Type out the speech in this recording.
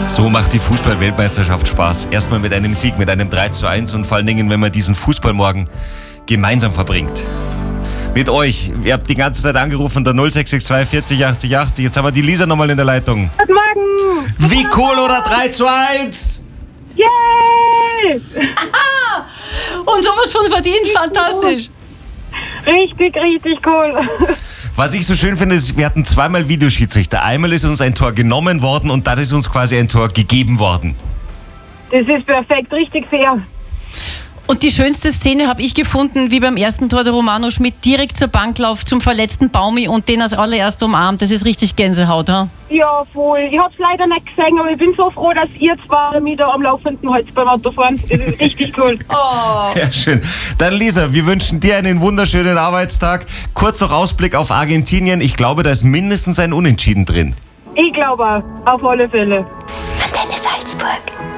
So macht die Fußball-Weltmeisterschaft Spaß. Erstmal mit einem Sieg, mit einem 3:1 und vor allen Dingen, wenn man diesen Fußballmorgen gemeinsam verbringt. Mit euch. Ihr habt die ganze Zeit angerufen, der 0662 40 80 80. Jetzt haben wir die Lisa nochmal in der Leitung. Guten Morgen! Wie cool, oder? 3:1! Yay! Und sowas von verdient, fantastisch. Richtig cool. Was ich so schön finde, ist, wir hatten zweimal Videoschiedsrichter. Einmal ist uns ein Tor genommen worden und dann ist uns quasi ein Tor gegeben worden. Das ist perfekt, richtig fair. Und die schönste Szene habe ich gefunden, wie beim ersten Tor der Romano Schmidt direkt zur Bank läuft, zum verletzten Baumi und den als allererst umarmt. Das ist richtig Gänsehaut, ha? Ja, voll. Ich hab's leider nicht gesehen, aber ich bin so froh, dass ihr zwei mich da am Laufenden haltet beim Autofahren. Das ist richtig cool. Oh. Sehr schön. Dann Lisa, wir wünschen dir einen wunderschönen Arbeitstag. Kurz noch Ausblick auf Argentinien. Ich glaube, da ist mindestens ein Unentschieden drin. Ich glaube auch, auf alle Fälle. Antenne Salzburg.